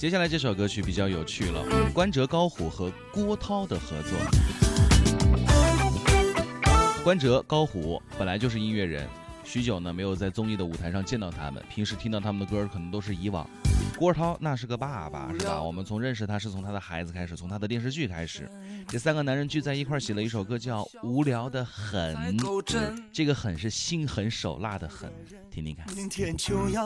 接下来这首歌曲比较有趣了，关喆、高虎和郭涛的合作。关喆、高虎本来就是音乐人，许久呢没有在综艺的舞台上见到他们，平时听到他们的歌可能都是以往。郭涛那是个爸爸，是吧？我们从认识他是从他的孩子开始，从他的电视剧开始。这三个男人聚在一块写了一首歌叫《无聊的很》，这个狠是心狠手辣的狠，听听看。